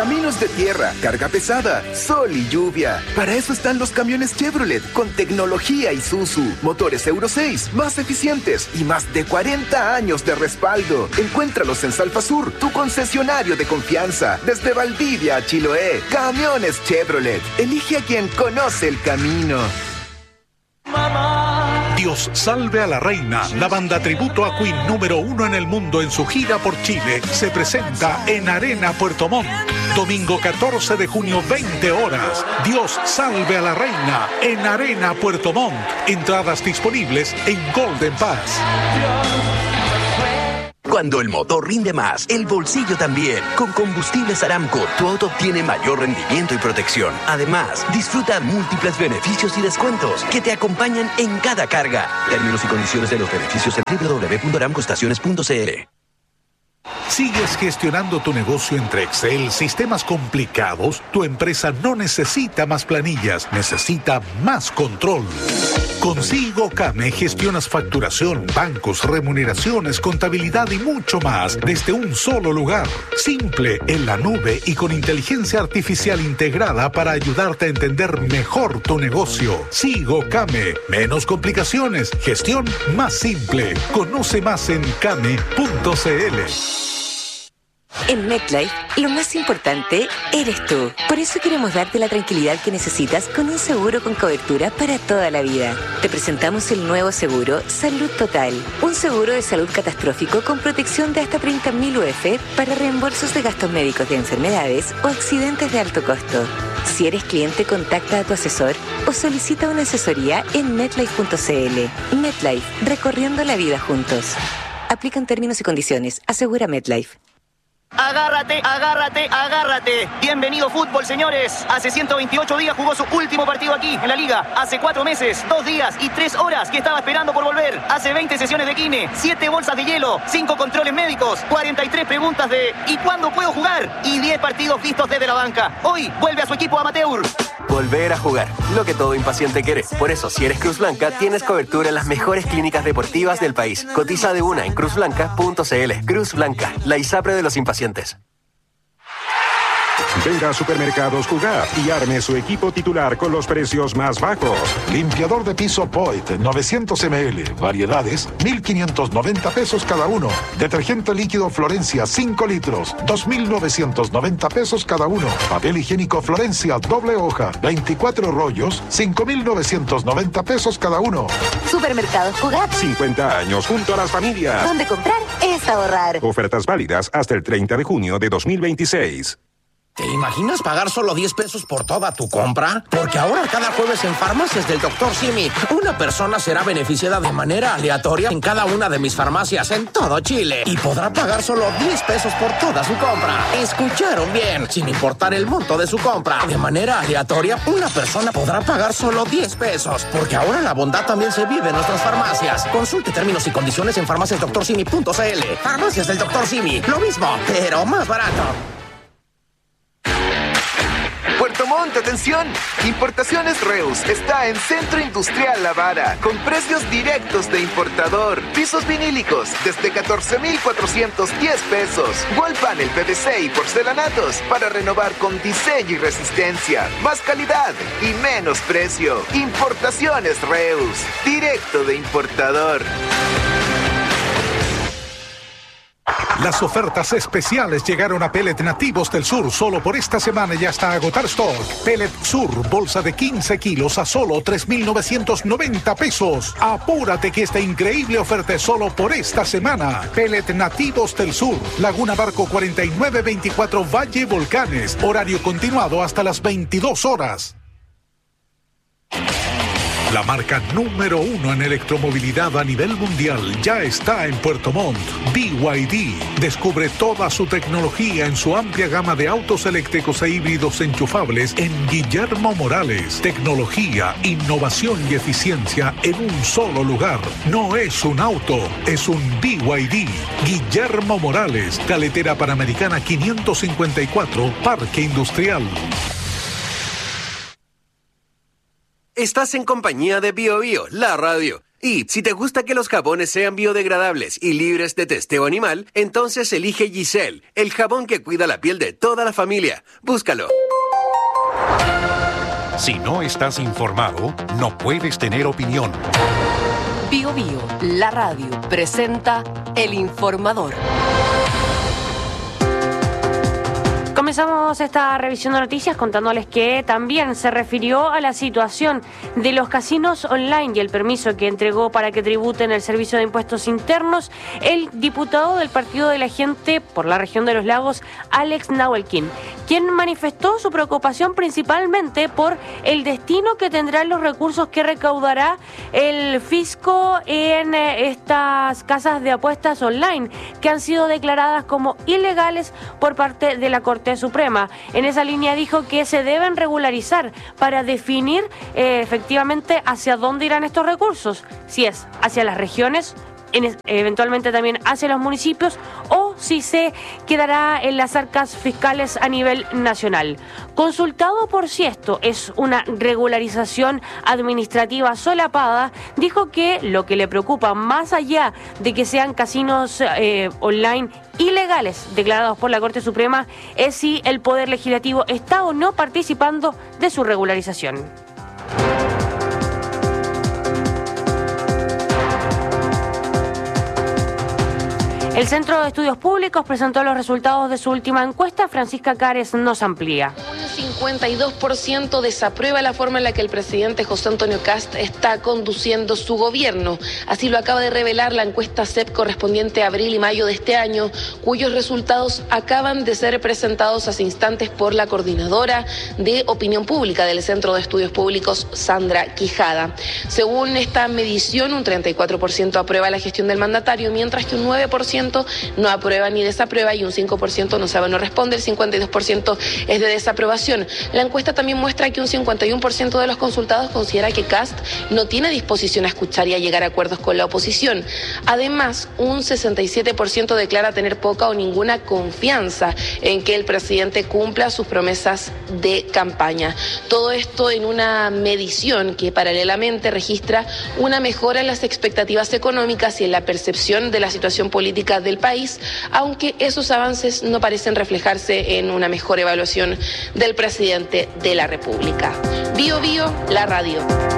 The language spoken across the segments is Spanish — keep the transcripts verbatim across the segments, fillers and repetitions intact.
caminos de tierra, carga pesada, sol y lluvia. Para eso están los camiones Chevrolet con tecnología Isuzu, motores Euro seis, más eficientes y más de cuarenta años de respaldo. Encuéntralos en Salfasur, tu concesionario de confianza. Desde Valdivia a Chiloé, camiones Chevrolet. Elige a quien conoce el camino. Dios salve a la reina, la banda tributo a Queen número uno en el mundo en su gira por Chile, se presenta en Arena Puerto Montt. Domingo catorce de junio, veinte horas. Dios salve a la reina en Arena Puerto Montt. Entradas disponibles en Golden Pass. Cuando el motor rinde más, el bolsillo también. Con Combustibles Aramco, tu auto obtiene mayor rendimiento y protección. Además, disfruta múltiples beneficios y descuentos que te acompañan en cada carga. Términos y condiciones de los beneficios en doble u doble u doble u punto aramco estaciones punto c l. ¿Sigues gestionando tu negocio entre Excel, sistemas complicados? Tu empresa no necesita más planillas, necesita más control. Con SIGOCAME gestionas facturación, bancos, remuneraciones, contabilidad y mucho más desde un solo lugar. Simple, en la nube y con inteligencia artificial integrada para ayudarte a entender mejor tu negocio. SIGOCAME. Menos complicaciones, gestión más simple. Conoce más en came punto c l. En MetLife, lo más importante eres tú. Por eso queremos darte la tranquilidad que necesitas con un seguro con cobertura para toda la vida. Te presentamos el nuevo seguro Salud Total. Un seguro de salud catastrófico con protección de hasta treinta mil U F para reembolsos de gastos médicos de enfermedades o accidentes de alto costo. Si eres cliente, contacta a tu asesor o solicita una asesoría en metlife punto c l. MetLife, recorriendo la vida juntos. Aplican términos y condiciones. Asegura MetLife. Agárrate, agárrate, agárrate. Bienvenido fútbol, señores. Hace ciento veintiocho días jugó su último partido aquí, en la Liga. Hace cuatro meses, dos días y tres horas que estaba esperando por volver. Hace veinte sesiones de kine, siete bolsas de hielo, cinco controles médicos, cuarenta y tres preguntas de ¿y cuándo puedo jugar? Y diez partidos vistos desde la banca. Hoy vuelve a su equipo amateur. Volver a jugar, lo que todo impaciente quiere. Por eso, si eres Cruz Blanca, tienes cobertura en las mejores clínicas deportivas del país. Cotiza de una en cruz blanca punto c l. Cruz Blanca, la ISAPRE de los impacientes. Venga a Supermercados Jugar y arme su equipo titular con los precios más bajos. Limpiador de piso Poit, novecientos mililitros, variedades, mil quinientos noventa pesos cada uno. Detergente líquido Florencia, cinco litros, dos mil novecientos noventa pesos cada uno. Papel higiénico Florencia, doble hoja, veinticuatro rollos, cinco mil novecientos noventa pesos cada uno. Supermercados Jugar. cincuenta años junto a las familias. Donde comprar es ahorrar. Ofertas válidas hasta el treinta de junio de dos mil veintiséis. ¿Te imaginas pagar solo diez pesos por toda tu compra? Porque ahora cada jueves en Farmacias del doctor Simi, una persona será beneficiada de manera aleatoria en cada una de mis farmacias en todo Chile y podrá pagar solo diez pesos por toda su compra. ¿Escucharon bien? Sin importar el monto de su compra, de manera aleatoria, una persona podrá pagar solo diez pesos. Porque ahora la bondad también se vive en nuestras farmacias. Consulte términos y condiciones en farmacias doctor simi punto c l. Farmacias del doctor Simi, lo mismo, pero más barato. Puerto Montt, atención. Importaciones Reus está en Centro Industrial La Vara con precios directos de importador. Pisos vinílicos desde catorce mil cuatrocientos diez pesos. Wall panel P V C y porcelanatos para renovar con diseño y resistencia. Más calidad y menos precio. Importaciones Reus, directo de importador. Las ofertas especiales llegaron a Pellet Nativos del Sur. Solo por esta semana ya está a agotar stock. Pellet Sur, bolsa de quince kilos a solo tres mil novecientos noventa pesos. Apúrate que esta increíble oferta es solo por esta semana. Pellet Nativos del Sur, Laguna Barco cuarenta y nueve veinticuatro Valle Volcanes. Horario continuado hasta las veintidós horas. La marca número uno en electromovilidad a nivel mundial ya está en Puerto Montt. B Y D. Descubre toda su tecnología en su amplia gama de autos eléctricos e híbridos enchufables en Guillermo Morales. Tecnología, innovación y eficiencia en un solo lugar. No es un auto, es un B Y D. Guillermo Morales, Carretera Panamericana quinientos cincuenta y cuatro, Parque Industrial. Estás en compañía de Bio Bio, la radio. Y si te gusta que los jabones sean biodegradables y libres de testeo animal, entonces elige Giselle, el jabón que cuida la piel de toda la familia. Búscalo. Si no estás informado, no puedes tener opinión. Bio Bio, la radio, presenta El Informador. Comenzamos esta revisión de noticias contándoles que también se refirió a la situación de los casinos online y el permiso que entregó para que tributen el Servicio de Impuestos Internos el diputado del Partido de la Gente por la región de los Lagos, Alex Nahuelquín, quien manifestó su preocupación principalmente por el destino que tendrán los recursos que recaudará el fisco en estas casas de apuestas online que han sido declaradas como ilegales por parte de la Corte Suprema. En esa línea dijo que se deben regularizar para definir eh, efectivamente hacia dónde irán estos recursos, si es hacia las regiones, en, eventualmente también hacia los municipios, o si se quedará en las arcas fiscales a nivel nacional. Consultado por si esto es una regularización administrativa solapada, dijo que lo que le preocupa, más allá de que sean casinos eh, online ilegales declarados por la Corte Suprema, es si el Poder Legislativo está o no participando de su regularización. El Centro de Estudios Públicos presentó los resultados de su última encuesta. Francisca Cares nos amplía. Un cincuenta y dos por ciento desaprueba la forma en la que el presidente José Antonio Kast está conduciendo su gobierno. Así lo acaba de revelar la encuesta C E P correspondiente a abril y mayo de este año, cuyos resultados acaban de ser presentados hace instantes por la coordinadora de opinión pública del Centro de Estudios Públicos, Sandra Quijada. Según esta medición, un treinta y cuatro por ciento aprueba la gestión del mandatario, mientras que un nueve por ciento no aprueba ni desaprueba y un cinco por ciento no sabe, no responde, el cincuenta y dos por ciento es de desaprobación. La encuesta también muestra que un cincuenta y uno por ciento de los consultados considera que Kast no tiene disposición a escuchar y a llegar a acuerdos con la oposición. Además, un sesenta y siete por ciento declara tener poca o ninguna confianza en que el presidente cumpla sus promesas de campaña. Todo esto en una medición que paralelamente registra una mejora en las expectativas económicas y en la percepción de la situación política del país, aunque esos avances no parecen reflejarse en una mejor evaluación del presidente de la República. Bio Bio, la radio.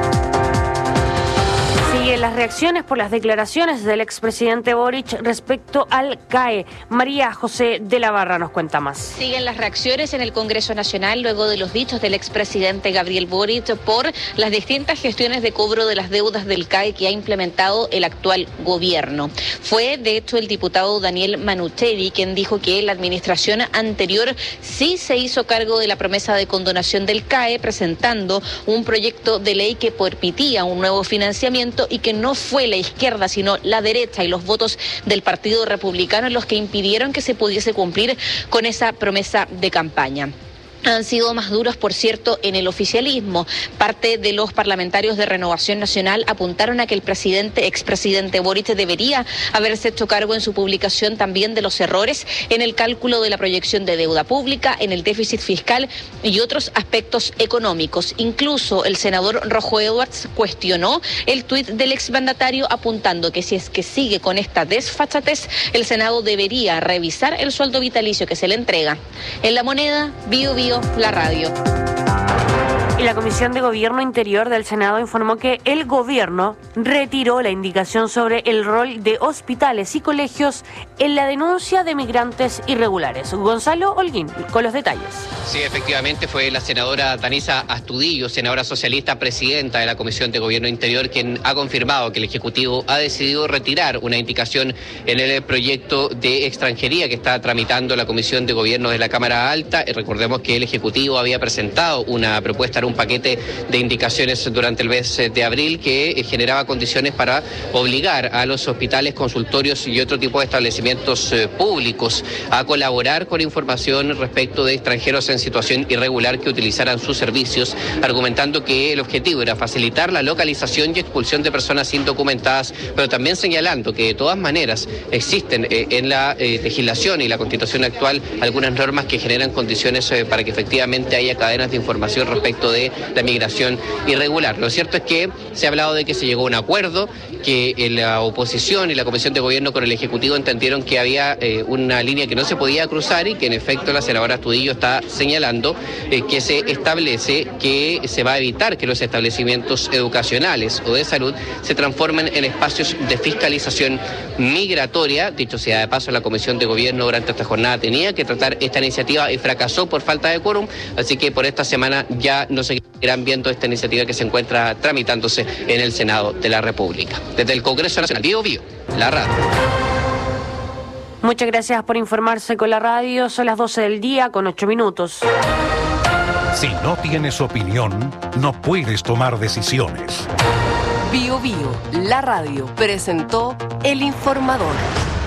Siguen las reacciones por las declaraciones del expresidente Boric respecto al C A E. María José de la Barra nos cuenta más. Siguen las reacciones en el Congreso Nacional luego de los dichos del expresidente Gabriel Boric por las distintas gestiones de cobro de las deudas del C A E que ha implementado el actual gobierno. Fue, de hecho, el diputado Daniel Manucheri quien dijo que la administración anterior sí se hizo cargo de la promesa de condonación del C A E, presentando un proyecto de ley que permitía un nuevo financiamiento y que no fue la izquierda, sino la derecha y los votos del Partido Republicano los que impidieron que se pudiese cumplir con esa promesa de campaña. Han sido más duros, por cierto, en el oficialismo. Parte de los parlamentarios de Renovación Nacional apuntaron a que el presidente, expresidente Boric debería haberse hecho cargo en su publicación también de los errores en el cálculo de la proyección de deuda pública, en el déficit fiscal y otros aspectos económicos. Incluso el senador Rojo Edwards cuestionó el tuit del exmandatario apuntando que si es que sigue con esta desfachatez, el Senado debería revisar el sueldo vitalicio que se le entrega. En La Moneda, Bio Bio, la radio. Y la Comisión de Gobierno Interior del Senado informó que el gobierno retiró la indicación sobre el rol de hospitales y colegios en la denuncia de migrantes irregulares. Gonzalo Holguín, con los detalles. Sí, efectivamente fue la senadora Danisa Astudillo, senadora socialista, presidenta de la Comisión de Gobierno Interior, quien ha confirmado que el Ejecutivo ha decidido retirar una indicación en el proyecto de extranjería que está tramitando la Comisión de Gobierno de la Cámara Alta. Recordemos que el Ejecutivo había presentado una propuesta, un paquete de indicaciones durante el mes de abril que generaba condiciones para obligar a los hospitales, consultorios y otro tipo de establecimientos eh, públicos a colaborar con información respecto de extranjeros en situación irregular que utilizaran sus servicios, argumentando que el objetivo era facilitar la localización y expulsión de personas indocumentadas, pero también señalando que de todas maneras existen eh, en la eh, legislación y la Constitución actual algunas normas que generan condiciones eh, para que efectivamente haya cadenas de información respecto de de la migración irregular. Lo cierto es que se ha hablado de que se llegó a un acuerdo, que la oposición y la Comisión de Gobierno con el Ejecutivo entendieron que había eh, una línea que no se podía cruzar y que en efecto la senadora Astudillo está señalando eh, que se establece que se va a evitar que los establecimientos educacionales o de salud se transformen en espacios de fiscalización migratoria. Dicho sea de paso, la Comisión de Gobierno durante esta jornada tenía que tratar esta iniciativa y fracasó por falta de quórum, así que por esta semana ya no seguirán viendo esta iniciativa que se encuentra tramitándose en el Senado de la República. Desde el Congreso Nacional, Bio Bio, la radio. Muchas gracias por informarse con la radio. Son las doce del día con ocho minutos. Si no tienes opinión, no puedes tomar decisiones. Bio Bio, la radio, presentó El Informador.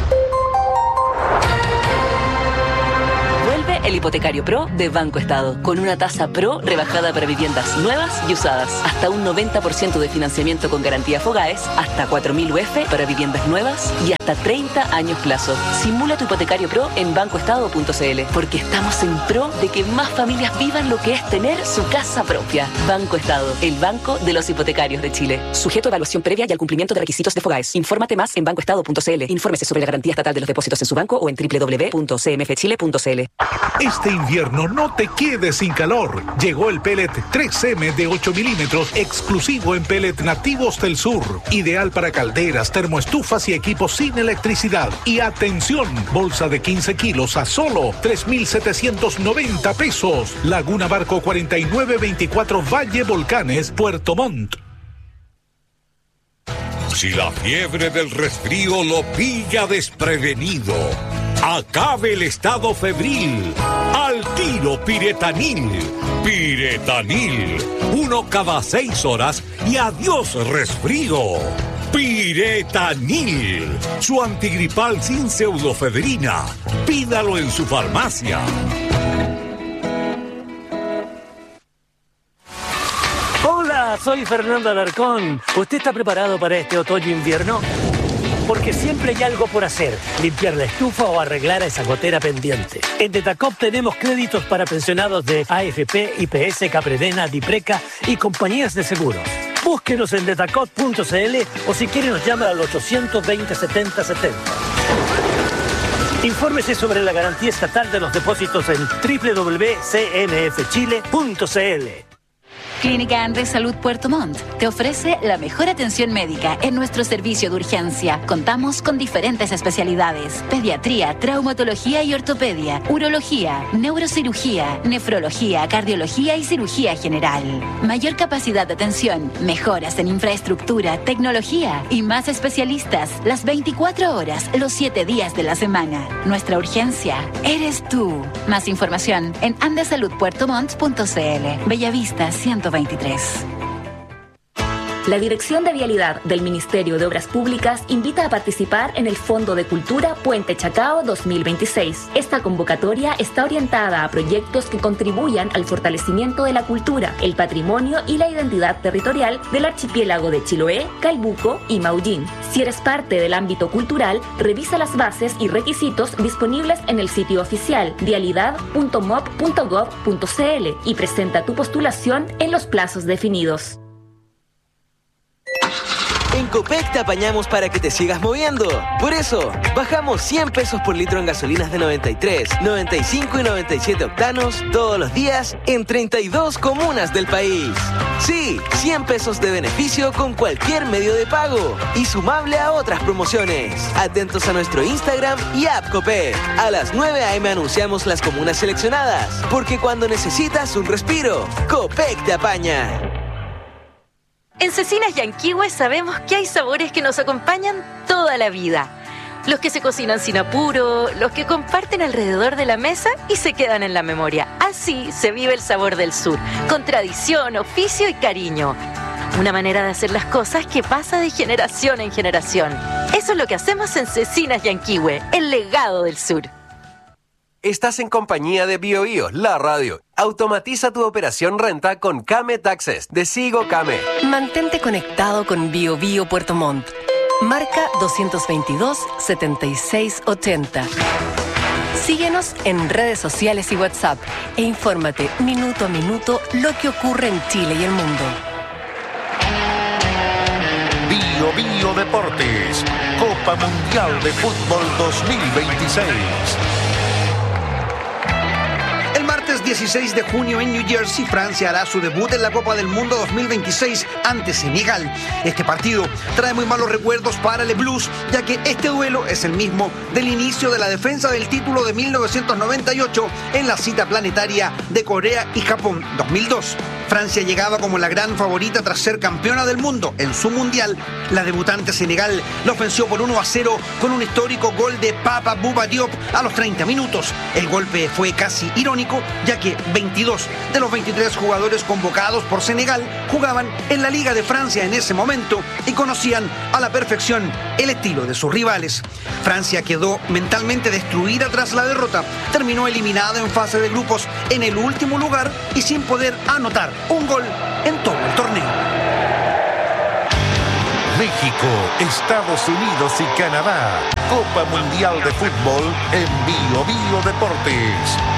El Hipotecario Pro de Banco Estado, con una tasa Pro rebajada para viviendas nuevas y usadas, hasta un noventa por ciento de financiamiento con garantía Fogaes, hasta cuatro mil U F para viviendas nuevas y hasta treinta años plazo. Simula tu Hipotecario Pro en banco estado punto c l, porque estamos en pro de que más familias vivan lo que es tener su casa propia. Banco Estado, el banco de los hipotecarios de Chile. Sujeto a evaluación previa y al cumplimiento de requisitos de Fogaes. Infórmate más en banco estado punto c l. Infórmese sobre la garantía estatal de los depósitos en su banco o en doble u doble u doble u punto c m f chile punto c l. Este invierno no te quedes sin calor. Llegó el pellet tres eme de ocho milímetros, exclusivo en pellet nativos del sur. Ideal para calderas, termoestufas y equipos sin electricidad. Y atención, bolsa de quince kilos a solo tres mil setecientos noventa pesos. Laguna Barco cuarenta y nueve veinticuatro Valle Volcanes, Puerto Montt. Si la fiebre del resfrío lo pilla desprevenido, acabe el estado febril. Al tiro Piretanil. Piretanil. Uno cada seis horas y adiós resfrío. Piretanil. Su antigripal sin pseudofedrina. Pídalo en su farmacia. Hola, soy Fernando Alarcón. ¿Usted está preparado para este otoño-invierno? Porque siempre hay algo por hacer, limpiar la estufa o arreglar a esa gotera pendiente. En Detacop tenemos créditos para pensionados de A F P, I P S, Capredena, Dipreca y compañías de seguros. Búsquenos en detacop punto c l o si quiere nos llama al ochocientos veinte setenta setenta. Infórmese sobre la garantía estatal de los depósitos en doble u doble u doble u punto c n f chile punto c l. Clínica Andes Salud Puerto Montt te ofrece la mejor atención médica en nuestro servicio de urgencia. Contamos con diferentes especialidades: pediatría, traumatología y ortopedia, urología, neurocirugía, nefrología, cardiología y cirugía general. Mayor capacidad de atención, mejoras en infraestructura, tecnología y más especialistas las veinticuatro horas, los siete días de la semana. Nuestra urgencia eres tú. Más información en andes salud puerto montt punto c l. Bellavista ciento veintitrés. La Dirección de Vialidad del Ministerio de Obras Públicas invita a participar en el Fondo de Cultura Puente Chacao dos mil veintiséis. Esta convocatoria está orientada a proyectos que contribuyan al fortalecimiento de la cultura, el patrimonio y la identidad territorial del archipiélago de Chiloé, Calbuco y Maullín. Si eres parte del ámbito cultural, revisa las bases y requisitos disponibles en el sitio oficial vialidad punto mop punto gov punto c l y presenta tu postulación en los plazos definidos. En Copec te apañamos para que te sigas moviendo. Por eso, bajamos cien pesos por litro en gasolinas de noventa y tres, noventa y cinco y noventa y siete octanos todos los días en treinta y dos comunas del país. Sí, cien pesos de beneficio con cualquier medio de pago y sumable a otras promociones. Atentos a nuestro Instagram y app Copec. A las nueve a eme anunciamos las comunas seleccionadas, porque cuando necesitas un respiro, Copec te apaña. En Cecinas Yanquihue sabemos que hay sabores que nos acompañan toda la vida. Los que se cocinan sin apuro, los que comparten alrededor de la mesa y se quedan en la memoria. Así se vive el sabor del sur, con tradición, oficio y cariño. Una manera de hacer las cosas que pasa de generación en generación. Eso es lo que hacemos en Cecinas Yanquihue, el legado del sur. Estás en compañía de Bio Bio, la radio. Automatiza tu operación renta con Came Taxes de Sigo Came. Mantente conectado con Bio Bio Puerto Montt. Marca dos veintidós setenta y seis ochenta. Síguenos en redes sociales y WhatsApp e infórmate minuto a minuto lo que ocurre en Chile y el mundo. Bio Bio Deportes, Copa Mundial de Fútbol dos mil veintiséis. El martes dieciséis de junio en New Jersey, Francia hará su debut en la Copa del Mundo dos mil veintiséis ante Senegal. Este partido trae muy malos recuerdos para Les Blues, ya que este duelo es el mismo del inicio de la defensa del título de mil novecientos noventa y ocho en la cita planetaria de Corea y Japón dos mil dos. Francia llegaba como la gran favorita tras ser campeona del mundo en su mundial. La debutante Senegal la ofenció por uno a cero con un histórico gol de Papa Bouba Diop a los treinta minutos. El golpe fue casi irónico, ya que veintidós de los veintitrés jugadores convocados por Senegal jugaban en la Liga de Francia en ese momento y conocían a la perfección el estilo de sus rivales. Francia quedó mentalmente destruida tras la derrota. Terminó eliminada en fase de grupos en el último lugar y sin poder anotar un gol en todo el torneo. México, Estados Unidos y Canadá. Copa Mundial de Fútbol en Bio Bio Deportes.